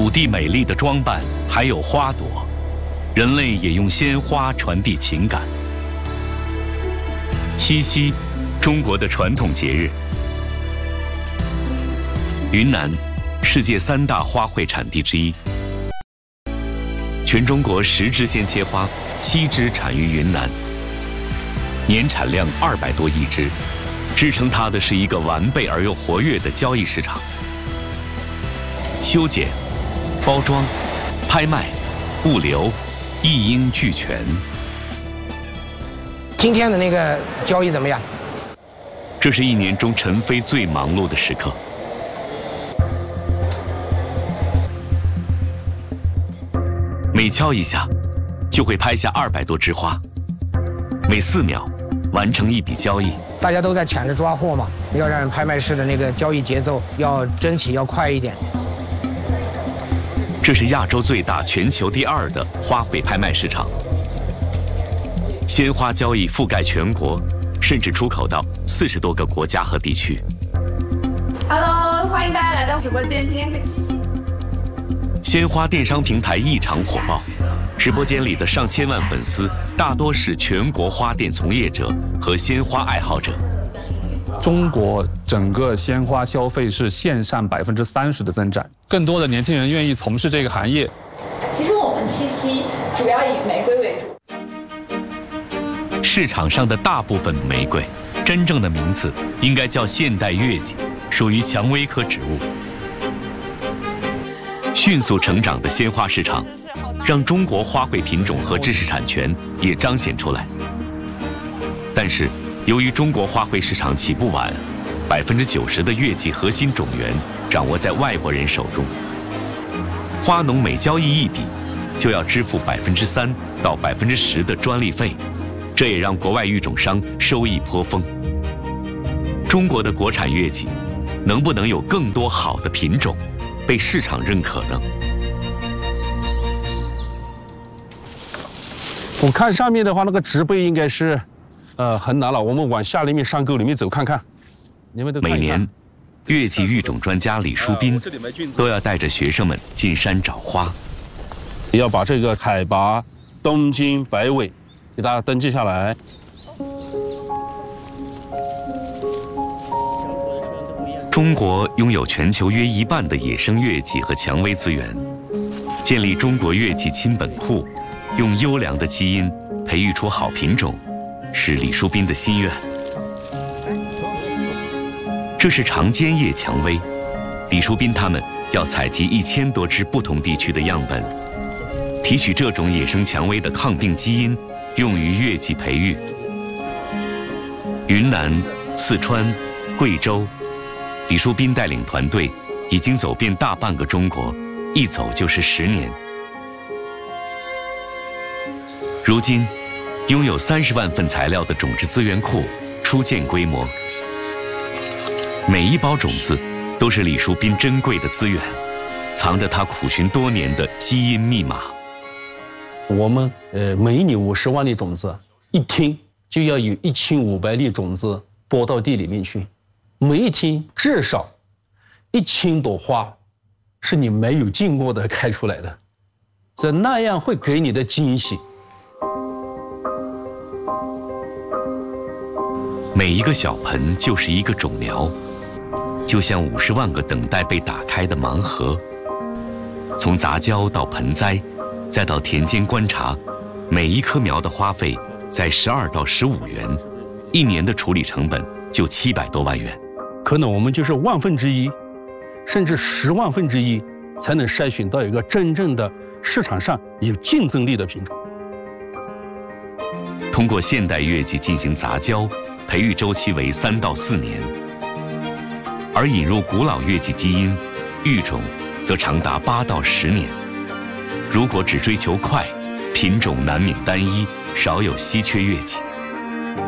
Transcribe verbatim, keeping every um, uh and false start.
土地美丽的装扮，还有花朵，人类也用鲜花传递情感。七夕，中国的传统节日。云南，世界三大花卉产地之一。全中国十支鲜切花，七支产于云南，年产量二百多亿只，支撑它的是一个完备而又活跃的交易市场。修剪、包装、拍卖、物流，一应俱全。 今天的那个交易怎么样？ 这是一年中陈飞最忙碌的时刻。每敲一下，就会拍下二百多枝花，每四秒完成一笔交易。 大家都在抢着抓货嘛，要让拍卖室的那个交易节奏要争取要快一点。 这是亚洲最大、全球第二的花卉拍卖市场，鲜花交易覆盖全国，甚至出口到四十多个国家和地区。 Hello， 欢迎大家来到直播间，今天是七夕。 鲜花电商平台异常火爆，直播间里的上千万粉丝大多是全国花店从业者和鲜花爱好者。 中国整个鲜花消费是线上百分之三十的增长，更多的年轻人愿意从事这个行业。 其实我们七夕主要以玫瑰为主。 市场上的大部分玫瑰，真正的名字应该叫现代月季，属于蔷薇科植物。迅速成长的鲜花市场，让中国花卉品种和知识产权也彰显出来。但是，由于中国花卉市场起步晚，百分之九十的月季核心种源掌握在外国人手中。花农每交易一笔，就要支付百分之三到百分之十的专利费，这也让国外育种商收益颇丰。中国的国产月季，能不能有更多好的品种被市场认可呢？ 我看上面的话，那个植被应该是，呃，很难了。我们往下里面山沟里面走看看。你们都看一看。 每年，月季育种专家李淑斌都要带着学生们进山找花， 要把这个海拔、冬经、摆尾给大家登记下来。 中国拥有全球约一半的野生月季和蔷薇资源，建立中国月季亲本库，用优良的基因培育出好品种，是李淑斌的心愿。这是长尖叶蔷薇，李淑斌他们要采集一千多只不同地区的样本，提取这种野生蔷薇的抗病基因，用于月季培育。云南、四川、贵州，李淑斌带领团队已经走遍大半个中国，一走就是十年。如今，拥有三十万份材料的种子资源库初见规模。每一包种子都是李淑斌珍贵的资源，藏着他苦寻多年的基因密码。 我们呃每年五十万粒种子，一天就要有一千五百粒种子播到地里面去。每一天至少一千朵花是你没有见过的开出来的，这那样会给你的惊喜。 每一个小盆就是一个种苗，就像五十万个等待被打开的盲盒。从杂交到盆栽，再到田间观察，每一棵苗的花费在十二到十五元，一年的处理成本就七百多万元。 可能我们就是万分之一，甚至十万分之一，才能筛选到一个真正的市场上有竞争力的品种。 通过现代月季进行杂交，培育周期为三到四年，而引入古老月季基因，育种则长达八到十年。如果只追求快，品种难免单一，少有稀缺月季。